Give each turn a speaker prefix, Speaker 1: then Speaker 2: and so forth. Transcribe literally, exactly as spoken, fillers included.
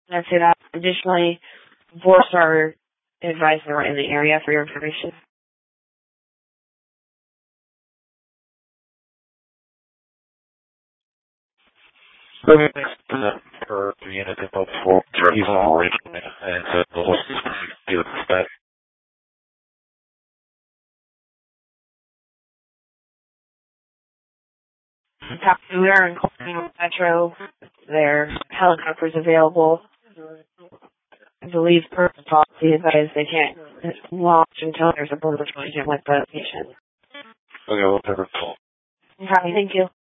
Speaker 1: I'd say that. Additionally, boards are advised they're in the area for your information.
Speaker 2: Okay, thanks for the unit info for evil originally, and so the list is dealing with that.
Speaker 1: We are in Colorado Metro. There are helicopters available. I believe per policy advised they can't launch until there's a border patrol agent with the patient.
Speaker 2: Okay, we'll never call.
Speaker 1: Okay, thank you.